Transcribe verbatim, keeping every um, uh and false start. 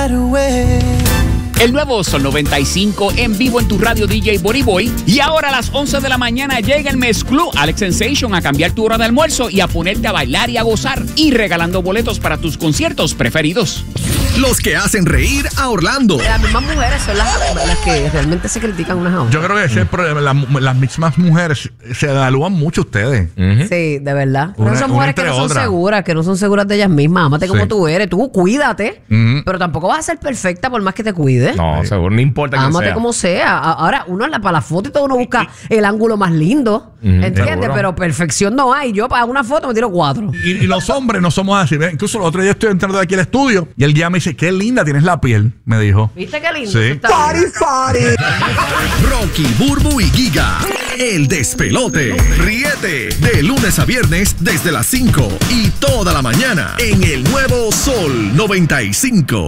El nuevo Sol noventa y cinco en vivo en tu radio D J Boriboy. Y ahora a las once de la mañana llega el Mezclú Alex Sensation a cambiar tu hora de almuerzo y a ponerte a bailar y a gozar. Y regalando boletos para tus conciertos preferidos. Los que hacen reír a Orlando. Las mismas mujeres son las, las que realmente se critican unas a otras. Yo creo que ese es el problema. Las, las mismas mujeres se evalúan mucho ustedes. Uh-huh. Sí, de verdad. Pero Una, son mujeres que no son otra. seguras, que no son seguras de ellas mismas. Ámate sí. como tú eres. Tú cuídate, uh-huh. pero tampoco vas a ser perfecta por más que te cuides. No, seguro, no importa que sea. Ámate como sea. Ahora, uno la, para la foto y todo uno busca el ángulo más lindo. Uh-huh. ¿Entiendes? Seguro. Pero perfección no hay. Yo para una foto me tiro cuatro. Y, y los hombres no somos así. Incluso el otro día estoy entrando de aquí al estudio y el guía me dice, qué linda tienes la piel, me dijo. ¿Viste qué lindo? Sí. Party, party. Rocky, Burbu y Giga. El despelote. Ríete de lunes a viernes desde las cinco y toda la mañana en el nuevo Sol noventa y cinco.